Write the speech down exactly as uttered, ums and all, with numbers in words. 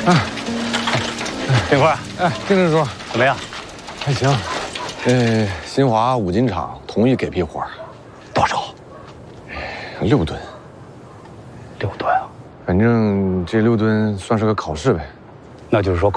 冰棍， 哎，丁支书怎么样？ 还行。呃，新华五金厂同意给批活， 多少？ 六吨。 六吨啊？ 反正这六吨算是个考试呗。 那就是说。